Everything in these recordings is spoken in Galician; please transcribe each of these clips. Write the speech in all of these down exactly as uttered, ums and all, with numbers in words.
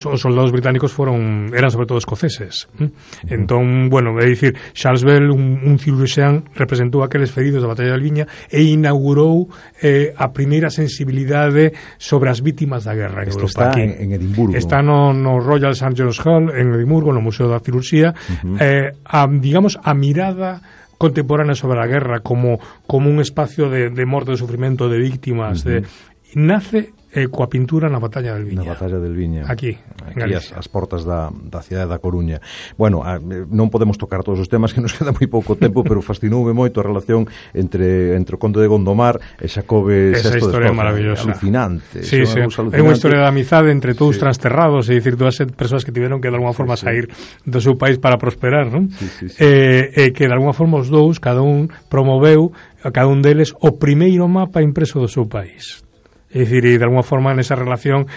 os soldados británicos foron eran sobre todo escoceses. ¿Mm? Entón, bueno, é dicir, Charles Bell, un, un cirurxián, representou aqueles feridos da batalla de Albiña e inaugurou eh, a primeira sensibilidade sobre as vítimas da guerra en Esto Europa. está aquí. en, en Edimburgo. Está no, no Royal Saint John's Hall en Edimburgo, no Museo da Cirurxía. Uh-huh. eh, a, digamos, a mirada contemporánea sobre a guerra como, como un espacio de, de morte, de sufrimento, de víctimas, uh-huh. de, nace eh, coa pintura na batalla del Viña. Na batalla del Viña. Aquí, en Aquí as, as portas da, da cidade da Coruña. Bueno, a, non podemos tocar todos os temas, que nos queda moi pouco tempo, pero fascinoume moito a relación entre, entre o conde de Gondomar e Xacobe Esa sexto historia de Escocia. Maravillosa. Alucinante. Sí, sí. É unha historia de amizade entre todos sí. transterrados, é dicir, todas as persoas que tiveron que de alguma forma sí, sí. sair do seu país para prosperar, non? Sí, sí, sí. E eh, eh, que de alguma forma os dous, cada un promoveu a cada un deles o primeiro mapa impreso do seu país. É dicir, e de alguma forma nesa relación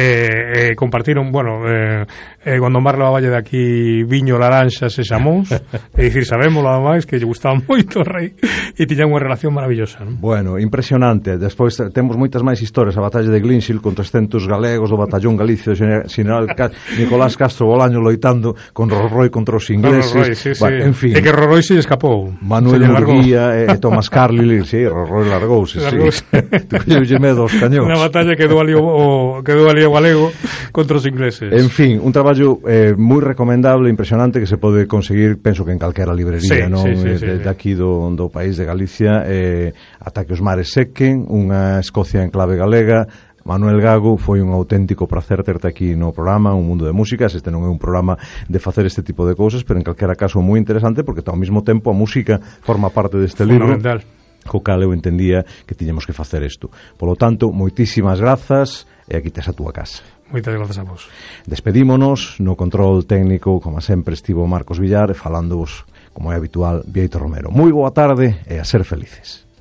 eh, eh, compartiron, bueno, eh, eh, Gondomar levaballe de aquí viño, laranxas e xamóns, é dicir, sabemos nada máis que lle gustaba moito o rei e tiñan unha relación maravillosa, non? Bueno, impresionante. Despois temos moitas máis historias, a batalla de Glinshil con trescentos galegos do batallón galicio do general Nicolás Castro Bolaño loitando con Rorroi contra os ingleses. Rorroi, sí, sí. Bueno, en fin. E que Rorroi se escapou. Manuel Murguía e Tomás Carlyle, sí, Rorroi largouse, sí. Tu colleulle medo aos cañóns. Unha batalla que dou ali o, o que dou ali o galego contra os ingleses. En fin, un traballo eh, moi recomendable, impresionante, que se pode conseguir, penso que en calquera librería, sí, non? Sí, sí, de, sí, de, sí. de aquí do, do país de Galicia, eh, ata que os mares sequen, unha Escocia en clave galega. Manuel Gago, foi un auténtico placer terte aquí no programa Un Mundo de Músicas. Este non é un programa de facer este tipo de cousas, pero en calquera caso moi interesante, porque ao mesmo tempo a música forma parte deste libro, co cal eu entendía que tiñamos que facer isto. Polo tanto, moitísimas grazas e aquí tes a túa casa. Moitas grazas a vos. Despedímonos, no control técnico, como sempre, estivo Marcos Villar, falándovos, como é habitual, Bieito Romero. Moi boa tarde e a ser felices.